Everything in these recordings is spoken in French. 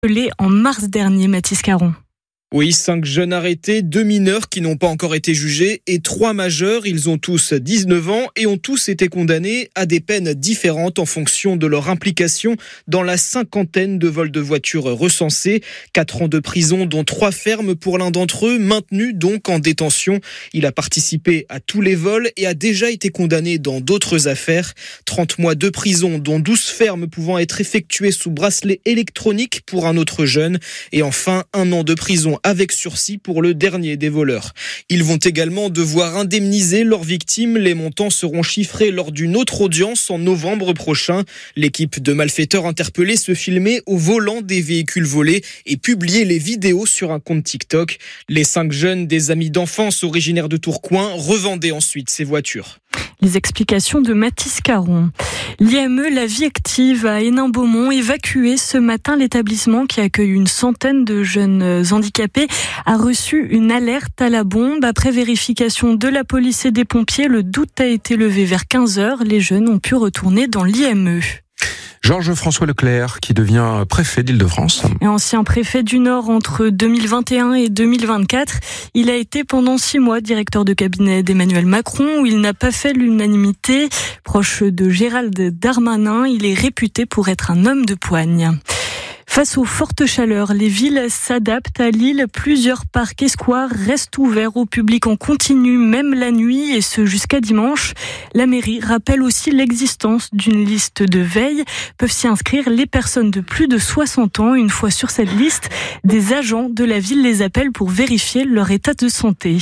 en mars dernier, Mathis Caron. Oui, 5 jeunes arrêtés, 2 mineurs qui n'ont pas encore été jugés et 3 majeurs. Ils ont tous 19 ans et ont tous été condamnés à des peines différentes en fonction de leur implication dans la 50aine de vols de voitures recensés. 4 ans de prison, dont 3 fermes pour l'un d'entre eux, maintenu donc en détention. Il a participé à tous les vols et a déjà été condamné dans d'autres affaires. 30 mois de prison, dont 12 fermes pouvant être effectuées sous bracelet électronique pour un autre jeune. Et enfin, 1 an de prison avec sursis pour le dernier des voleurs. Ils vont également devoir indemniser leurs victimes. Les montants seront chiffrés lors d'une autre audience en novembre prochain. L'équipe de malfaiteurs interpellés se filmait au volant des véhicules volés et publiait les vidéos sur un compte TikTok. Les 5 jeunes des amis d'enfance originaires de Tourcoing revendaient ensuite ces voitures. Les explications de Mathis Caron. L'IME La Vie Active à Hénin-Beaumont évacué ce matin. L'établissement qui accueille une centaine de jeunes handicapés a reçu une alerte à la bombe. Après vérification de la police et des pompiers, le doute a été levé vers 15h. Les jeunes ont pu retourner dans l'IME. Georges-François Leclerc, qui devient préfet d'Île-de-France. Ancien préfet du Nord entre 2021 et 2024, il a été pendant 6 mois directeur de cabinet d'Emmanuel Macron, où il n'a pas fait l'unanimité. Proche de Gérald Darmanin, il est réputé pour être un homme de poigne. Face aux fortes chaleurs, les villes s'adaptent. À Lille, plusieurs parcs et squares restent ouverts au public en continu, même la nuit, et ce jusqu'à dimanche. La mairie rappelle aussi l'existence d'une liste de veille. Peuvent s'y inscrire les personnes de plus de 60 ans. Une fois sur cette liste, des agents de la ville les appellent pour vérifier leur état de santé.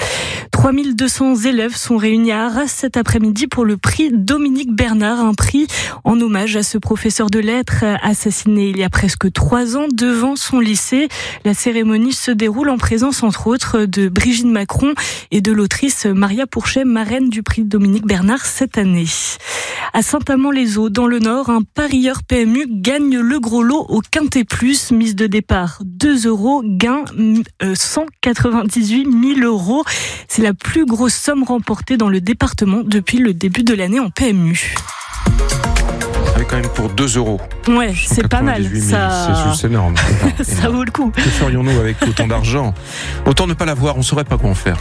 3200 élèves sont réunis à Arras cet après-midi pour le prix Dominique Bernard, un prix en hommage à ce professeur de lettres assassiné il y a presque 3 ans devant son lycée. La cérémonie se déroule en présence entre autres de Brigitte Macron et de l'autrice Maria Pourchet, marraine du prix Dominique Bernard cette année. À Saint-Amand-les-Eaux, dans le Nord, un parieur PMU gagne le gros lot au Quintet Plus. Mise de départ 2 €, gain 198 000 €. C'est la plus grosse somme remportée dans le département depuis le début de l'année en PMU. Avec quand même pour 2 €. Ouais, c'est pas mal. Ça... C'est énorme. Ça vaut le coup. Que ferions-nous avec autant d'argent ? Autant ne pas l'avoir, on ne saurait pas quoi en faire.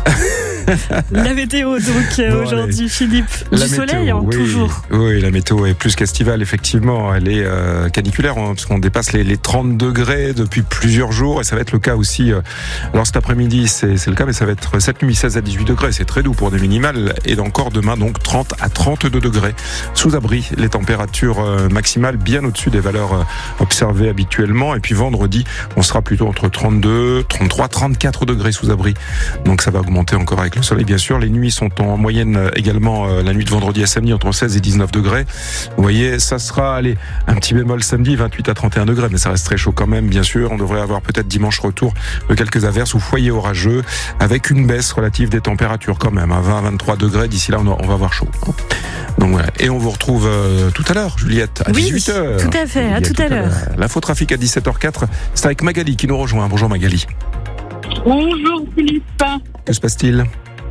La météo donc aujourd'hui, Philippe, du soleil oui, toujours. Oui, la météo est plus qu'estivale effectivement, elle est caniculaire parce qu'on dépasse les 30 degrés depuis plusieurs jours et ça va être le cas aussi. Alors cet après-midi c'est le cas, mais ça va être cette nuit 16 à 18 degrés, c'est très doux pour des minimales et encore demain donc 30 à 32 degrés. Sous abri, les températures maximales bien au-dessus des valeurs observées habituellement et puis vendredi on sera plutôt entre 32, 33, 34 degrés sous abri. Donc ça va augmenter encore avec le soleil bien sûr. Les nuits sont en moyenne également la nuit de vendredi à samedi entre 16 et 19 degrés. Vous voyez, ça sera un petit bémol samedi 28 à 31 degrés, mais ça reste très chaud quand même bien sûr. On devrait avoir peut-être dimanche retour de quelques averses ou foyers orageux avec une baisse relative des températures quand même, à 20 à 23 degrés. D'ici là on va avoir chaud. Donc voilà. Et on vous retrouve tout à l'heure, Juliette, à 18h. Tout à fait, à tout à l'heure. L'infotrafic à 17h04, c'est avec Magali qui nous rejoint. Bonjour Magali. Bonjour Philippe. Que se passe-t-il ?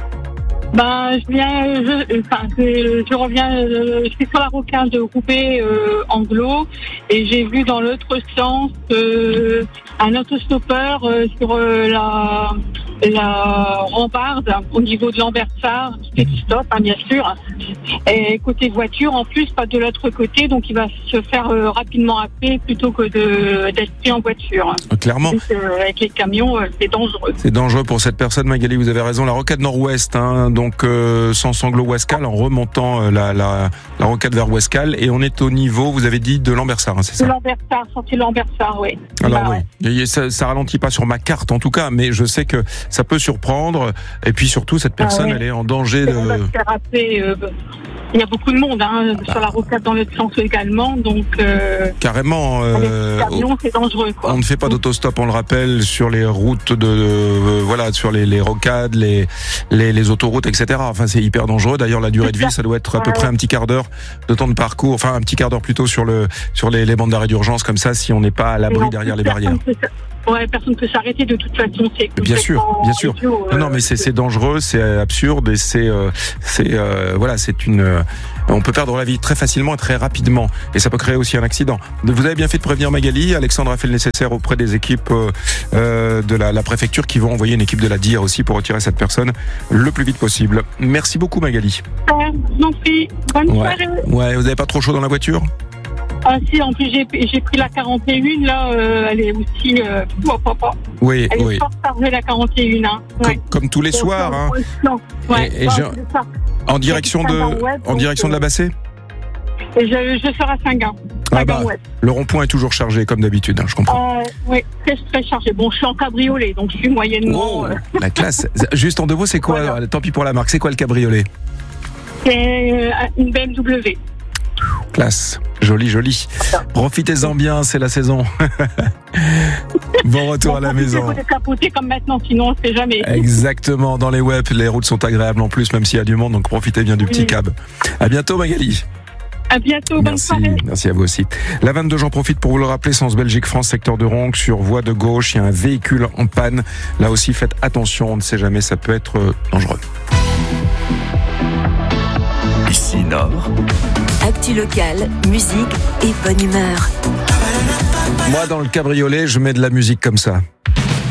Je reviens, je suis sur la rocade de Roubaix Anglo et j'ai vu dans l'autre sens un autostoppeur sur la rambarde au niveau de Lambersart, c'est stop bien sûr. Et côté voiture en plus, pas de l'autre côté, donc il va se faire rapidement happer plutôt que d'être pris en voiture. Clairement. Donc, avec les camions, c'est dangereux. C'est dangereux pour cette personne, Magali, vous avez raison. La rocade nord-ouest, donc sens Anglo-Ouescal, en remontant la rocade vers Ouescal, et on est au niveau, vous avez dit, de Lambersart, c'est ça ? De Lambersart, sortie de Lambersart, oui. Alors oui, ça ralentit pas sur ma carte en tout cas, mais je sais que ça peut surprendre, et puis surtout cette personne, elle est en danger de... Il y a beaucoup de monde sur la rocade dans l'autre sens également, donc carrément. Camions, c'est dangereux, quoi. On ne fait pas d'autostop, on le rappelle, sur les routes sur les rocades, les autoroutes, etc. Enfin, c'est hyper dangereux. D'ailleurs, la durée de vie, ça doit être à peu près un petit quart d'heure de temps de parcours. Enfin, un petit quart d'heure plutôt sur les bandes d'arrêt d'urgence comme ça, si on n'est pas à l'abri derrière les barrières. Ouais, personne peut s'arrêter de toute façon. C'est bien sûr. idiot, non, mais c'est dangereux, c'est absurde et c'est on peut perdre la vie très facilement et très rapidement et ça peut créer aussi un accident. Vous avez bien fait de prévenir Magali. Alexandre a fait le nécessaire auprès des équipes de la préfecture qui vont envoyer une équipe de la DIR aussi pour retirer cette personne le plus vite possible. Merci beaucoup Magali. Non, bonne soirée. Ouais, vous n'avez pas trop chaud dans la voiture? Ah si, en plus j'ai pris la 41 là, elle est aussi Oui, elle est fort chargée la 41 hein. Ouais. Comme tous les soirs hein. Ouais, en direction de la Bassée. Et je serai à Saint-Gin. Le rond-point est toujours chargé comme d'habitude, hein, je comprends. Oui, très chargé. Bon, je suis en cabriolet, donc je suis moyennement. La classe. Juste en deux mots, c'est quoi? Voilà. Tant pis pour la marque. C'est quoi le cabriolet? C'est une BMW. Classe, joli. Profitez-en bien, c'est la saison. Bon retour à la maison. Il faut capoter comme maintenant, sinon on ne sait jamais. Exactement, dans les webs, les routes sont agréables en plus, même s'il y a du monde, donc profitez bien du petit cab. À bientôt Magali. À bientôt, bonne soirée. Merci à vous aussi. La 22, j'en profite pour vous le rappeler, Sens Belgique-France, secteur de Ronques, sur voie de gauche, il y a un véhicule en panne. Là aussi, faites attention, on ne sait jamais, ça peut être dangereux. Ici Nord. Actu locale, musique et bonne humeur. Moi, dans le cabriolet, je mets de la musique comme ça.